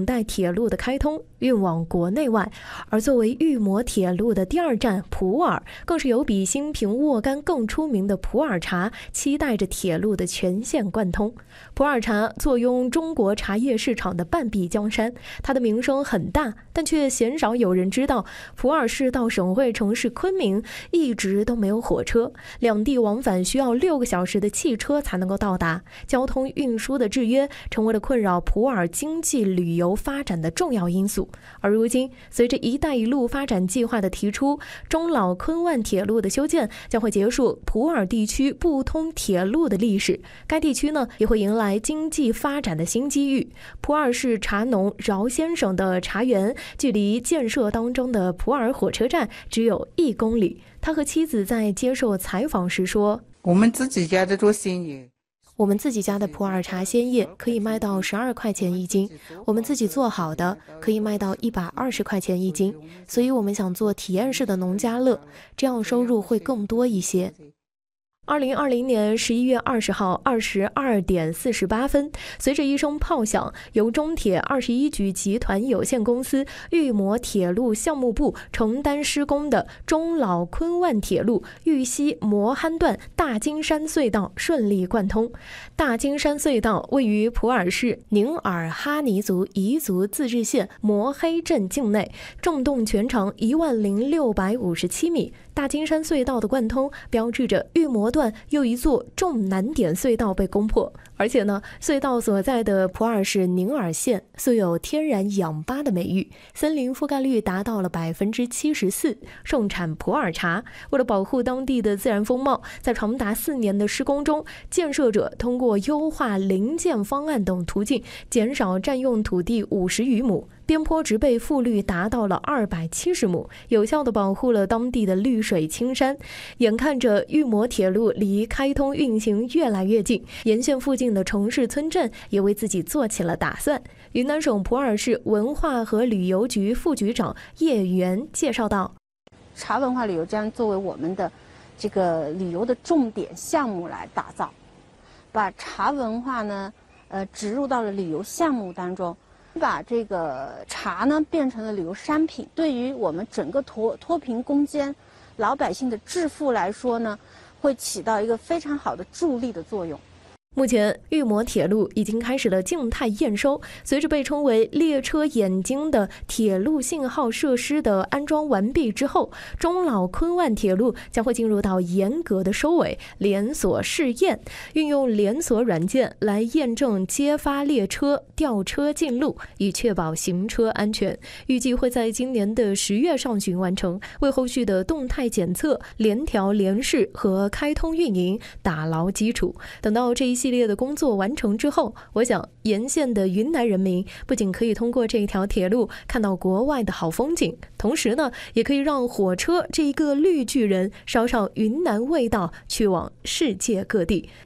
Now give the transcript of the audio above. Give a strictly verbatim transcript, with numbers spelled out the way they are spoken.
待铁路的开通，运往国内外。而作为玉磨铁路的第二站普洱，更是有比新平沃柑更出名的普洱茶，期待着铁路的全线贯通。普洱茶坐拥中国茶叶市场的半壁江山，它的名声很大，但却鲜少有人知道，普洱市到省会城市昆明一直都没有火车，两地往返需要六个小时的汽车才能够到达，交通运输的制约成为了困扰普洱经济旅游发展的重要因素。而如今，随着“一带一路”发展计划的提出，中老昆万铁路的修建将会结束普洱地区不通铁路的历史，该地区呢也会迎来经济发展的新机遇。普洱市茶农饶先生的茶园距离建设当中的普洱火车站只有一公里。他和妻子在接受采访时说：“ 我们自己家的做鲜叶， 我们自己家的普洱茶鲜叶可以卖到十二块钱一斤，我们自己做好的可以卖到一百二十块钱一斤，所以我们想做体验式的农家乐，这样收入会更多一些。”二零二零年十一月二十号二十二点四十八分，随着一声炮响，由中铁二十一局集团有限公司玉磨铁路项目部承担施工的中老昆万铁路玉溪磨憨段大金山隧道顺利贯通。大金山隧道位于普洱市宁尔哈尼族彝族自治县磨黑镇境内，纵洞全长一万零六百五十七米。大金山隧道的贯通，标志着玉磨段又一座重难点隧道被攻破。而且呢，隧道所在的普洱市宁尔县素有天然氧吧的美誉，森林覆盖率达到了百分之七十四，盛产普洱茶。为了保护当地的自然风貌，在长达四年的施工中，建设者通过优化林建方案等途径，减少占用土地五十余亩。边坡植被覆率达到了二百七十亩，有效地保护了当地的绿水青山。眼看着玉磨铁路离开通运行越来越近，沿线附近的城市村镇也为自己做起了打算。云南省普洱市文化和旅游局副局长叶元介绍道：“ 茶文化旅游将作为我们的这个旅游的重点项目来打造，把茶文化呢，呃，植入到了旅游项目当中。”把这个茶呢变成了旅游商品，对于我们整个脱脱贫攻坚、老百姓的致富来说呢，会起到一个非常好的助力的作用。 目前，玉磨铁路已经开始了静态验收。随着被称为列车眼睛的铁路信号设施的安装完毕之后，中老昆万铁路将会进入到严格的收尾连锁试验，运用连锁软件来验证接发列车调车进路，以确保行车安全。预计会在今年的十月上旬完成，为后续的动态检测、联调联试和开通运营打牢基础。等到这一系列的工作完成之后，我想沿线的云南人民不仅可以通过这一条铁路看到国外的好风景，同时呢，也可以让火车这一个绿巨人捎上云南味道，去往世界各地。